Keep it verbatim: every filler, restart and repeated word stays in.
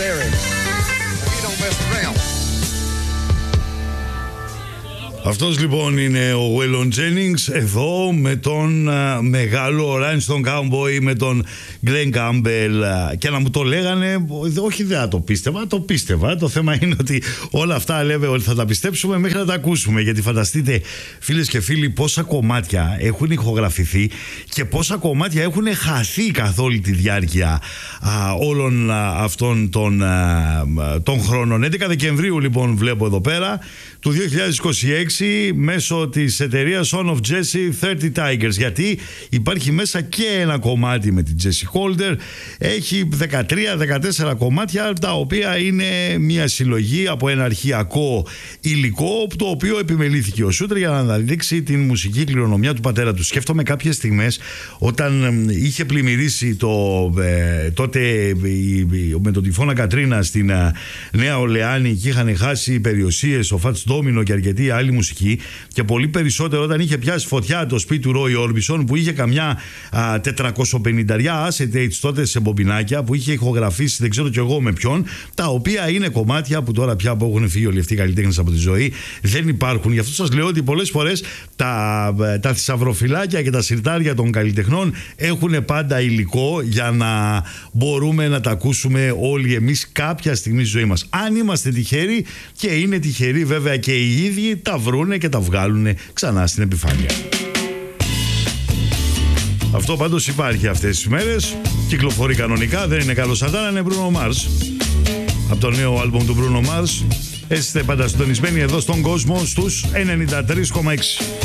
Αυτός λοιπόν είναι ο Waylon Jennings εδώ με τον uh, μεγάλο Rhinestone Cowboy, με τον Glen Campbell, uh, και να μου το λέγανε, όχι δεν θα το πίστευα, το πίστευα. Το θέμα είναι ότι όλα αυτά λέμε ότι θα τα πιστέψουμε μέχρι να τα ακούσουμε, γιατί φανταστείτε φίλες και φίλοι πόσα κομμάτια έχουν ηχογραφηθεί και πόσα κομμάτια έχουν χαθεί καθ' όλη τη διάρκεια uh, όλων uh, αυτών των, uh, των χρόνων. έντεκα Δεκεμβρίου λοιπόν βλέπω εδώ πέρα του δύο χιλιάδες είκοσι έξι μέσω της εταιρείας Son of Jesse τριάντα Tigers, γιατί υπάρχει μέσα και ένα κομμάτι με την Jesse Holder. Έχει δεκατρία δεκατέσσερα κομμάτια τα οποία είναι μια συλλογή από ένα αρχαιακό υλικό το οποίο επιμελήθηκε ο Shooter για να αναδείξει την μουσική κληρονομιά του πατέρα του. Σκέφτομαι κάποιες στιγμές όταν είχε πλημμυρίσει το, ε, τότε με τον τυφώνα Κατρίνα στην ε, Νέα Ορλεάνη και είχαν χάσει περιουσίες ο Fats Domino και αρκετή άλλη μουσική, και πολύ περισσότερο όταν είχε πιάσει φωτιά το σπίτι του Roy Orbison που είχε καμιά τετρακόσια πενήντα acetate τότε σε μπομπινάκια που είχε ηχογραφήσει δεν ξέρω κι εγώ με ποιον, τα οποία είναι κομμάτια που τώρα πια που έχουν φύγει όλοι αυτοί οι καλλιτέχνες από τη ζωή δεν υπάρχουν. Γι' αυτό σας λέω ότι πολλές φορές τα, τα θησαυροφυλάκια και τα συρτάρια των καλλιτεχνών έχουν πάντα υλικό για να μπορούμε να τα ακούσουμε όλοι εμείς κάποια στιγμή στη ζωή μας. Αν είμαστε τυχεροί, και είναι τυχεροί βέβαια και οι ίδιοι, τα βρούνε και τα βγάλουν ξανά στην επιφάνεια. Αυτό πάντως υπάρχει αυτές τις μέρες, κυκλοφορεί κανονικά, δεν είναι καλό Σαντάνα, είναι Bruno Mars. Από το νέο άλμπουμ του Bruno Mars. Είστε πάντα συντονισμένοι εδώ στον κόσμο στους ενενήντα τρία κόμμα έξι.